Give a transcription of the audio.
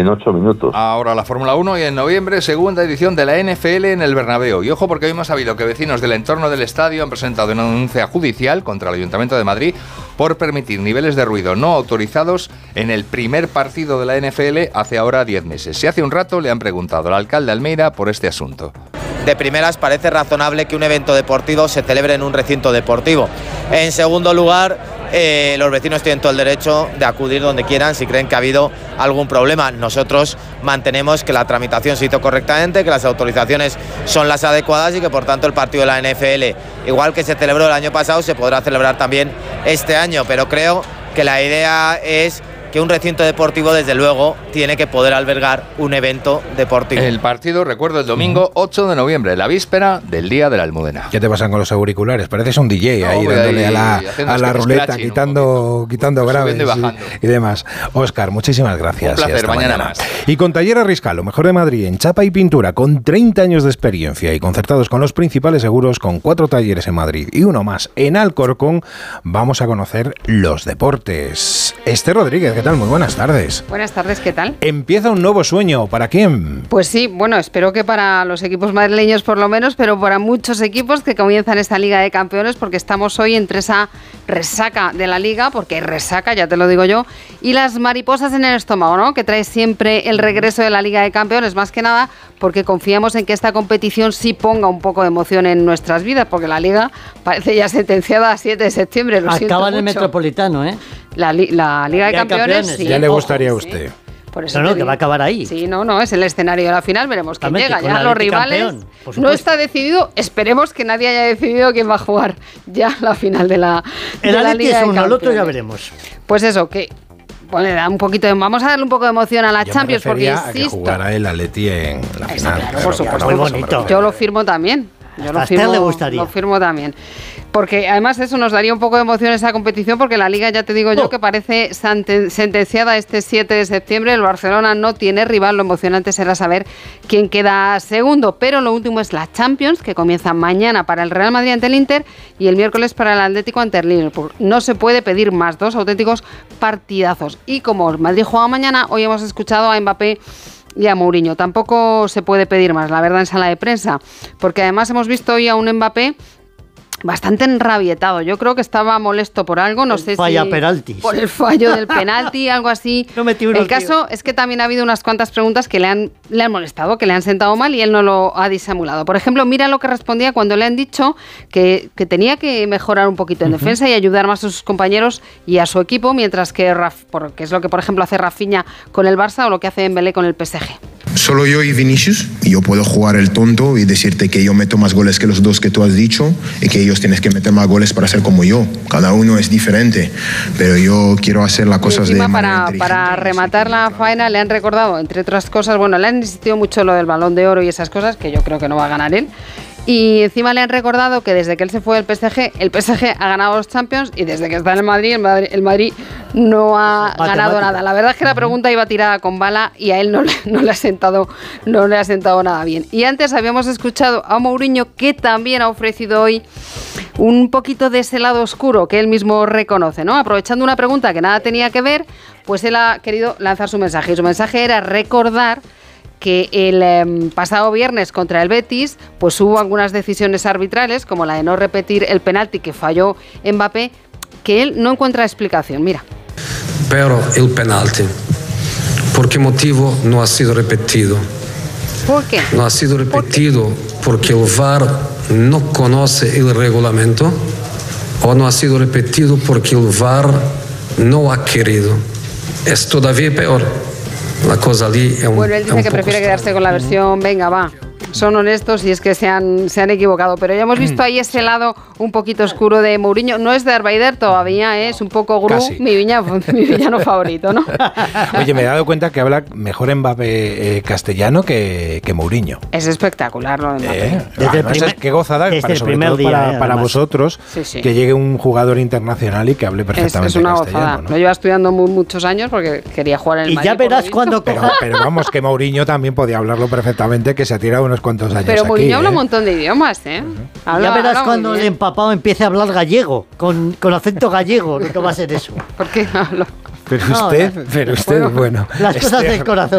en 8 minutos. Ahora la Fórmula 1 y en noviembre, segunda edición de la NFL en el Bernabéu. Y ojo, porque hoy hemos sabido que vecinos del entorno del estadio han presentado una denuncia judicial contra el Ayuntamiento de Madrid por permitir niveles de ruido no autorizados en el primer partido de la NFL hace ahora 10 meses. Si hace un rato le han preguntado al alcalde Almeida por este asunto. De primeras, parece razonable que un evento deportivo se celebre en un recinto deportivo. En segundo lugar, los vecinos tienen todo el derecho de acudir donde quieran si creen que ha habido algún problema. Nosotros mantenemos que la tramitación se hizo correctamente, que las autorizaciones son las adecuadas y que por tanto el partido de la NFL, igual que se celebró el año pasado, se podrá celebrar también este año. Pero creo que la idea es que un recinto deportivo, desde luego, tiene que poder albergar un evento deportivo. El partido, recuerdo, el domingo 8 de noviembre, la víspera del Día de la Almudena. ¿Qué te pasan con los auriculares? Pareces un DJ ahí dándole a la ruleta, quitando graves y demás. Óscar, muchísimas gracias. Un placer, mañana más. Y con Taller Arriscal, lo mejor de Madrid, en chapa y pintura, con 30 años de experiencia y concertados con los principales seguros, con 4 talleres en Madrid y uno más en Alcorcón, vamos a conocer los deportes. Esther Rodríguez, ¿qué tal? Muy buenas tardes. Buenas tardes, ¿qué tal? Empieza un nuevo sueño. ¿Para quién? Pues sí, bueno, espero que para los equipos madrileños por lo menos, pero para muchos equipos que comienzan esta Liga de Campeones, porque estamos hoy entre esa resaca de la Liga, porque hay resaca, ya te lo digo yo, y las mariposas en el estómago, ¿no? Que trae siempre el regreso de la Liga de Campeones, más que nada porque confiamos en que esta competición sí ponga un poco de emoción en nuestras vidas, porque la Liga parece ya sentenciada a 7 de septiembre. Acaba en el Metropolitano, ¿eh? La Liga de Campeones, sí. Ya le gustaría a usted. Sí. Por eso que va a acabar ahí. Sí, no, es el escenario de la final, veremos quién llega. Ya los rivales no está decidido, esperemos que nadie haya decidido quién va a jugar ya la final de la Liga de Campeones. El otro ya veremos. Pues eso, que bueno, da un poquito vamos a darle un poco de emoción a la Champions, porque insisto, que jugara el Atleti en la final. Claro, por supuesto, muy bonito. Yo lo firmo también. Yo a Esther le gustaría. Lo firmo también. Porque además eso nos daría un poco de emoción esa competición, porque la Liga, ya te digo yo, que parece sentenciada este 7 de septiembre. El Barcelona no tiene rival, lo emocionante será saber quién queda segundo. Pero lo último es la Champions, que comienza mañana para el Real Madrid ante el Inter y el miércoles para el Atlético ante el Liverpool. No se puede pedir más, 2 auténticos partidazos. Y como el Madrid juega mañana, hoy hemos escuchado a Mbappé y a Mourinho. Tampoco se puede pedir más, la verdad, en sala de prensa, porque además hemos visto hoy a un Mbappé bastante enrabietado. Yo creo que estaba molesto por algo, no sé si penaltis. Por el fallo del penalti, algo así. El caso es que también ha habido unas cuantas preguntas que le han molestado, que le han sentado mal y él no lo ha disimulado. Por ejemplo, mira lo que respondía cuando le han dicho que tenía que mejorar un poquito en defensa y ayudar más a sus compañeros y a su equipo, mientras que porque es lo que por ejemplo hace Rafinha con el Barça o lo que hace Dembélé con el PSG. Solo yo y Vinicius, y yo puedo jugar el tonto y decirte que yo meto más goles que los dos que tú has dicho y que ellos tienen que meter más goles para ser como yo. Cada uno es diferente, pero yo quiero hacer las cosas de manera inteligente. Para rematar la faena le han recordado, entre otras cosas, bueno, le han insistido mucho lo del Balón de Oro y esas cosas, que yo creo que no va a ganar él. Y encima le han recordado que desde que él se fue del PSG, el PSG ha ganado los Champions y desde que está en el Madrid Madrid no ha ganado nada. La verdad es que la pregunta iba tirada con bala y a él no le ha sentado nada bien. Y antes habíamos escuchado a Mourinho, que también ha ofrecido hoy un poquito de ese lado oscuro que él mismo reconoce, ¿no? Aprovechando una pregunta que nada tenía que ver, pues él ha querido lanzar su mensaje. Y su mensaje era recordar que el pasado viernes contra el Betis pues hubo algunas decisiones arbitrales, como la de no repetir el penalti que falló Mbappé, que él no encuentra explicación. Mira. Pero el penalti, ¿por qué motivo no ha sido repetido? ¿Por qué? No ha sido repetido porque el VAR no conoce el reglamento, o no ha sido repetido porque el VAR no ha querido. Es todavía peor. La cosa allí es bueno, él dice que prefiere quedarse con la versión, venga, va, son honestos y es que se han equivocado, pero ya hemos visto ahí ese lado un poquito oscuro de Mourinho. No es Darth Vader todavía, es un poco Gru, mi villano favorito, ¿no? Oye, me he dado cuenta que habla mejor Mbappé castellano que Mourinho. Es espectacular lo de Mbappé. Qué gozada, sobre todo para vosotros, sí. Que llegue un jugador internacional y que hable perfectamente es una castellano. Gozada. ¿No? Lo lleva estudiando muchos años porque quería jugar en el Madrid. Y ya verás cuando coja. Pero vamos, que Mourinho también podía hablarlo perfectamente, que se ha tirado unos cuantos años. Pero Mourinho habla un aquí, montón de idiomas, ¿eh? Ya verás cuando el empapado empiece a hablar gallego, con acento gallego, lo que va a ser eso. ¿Por qué hablo? Pero usted, bueno. Las cosas del corazón.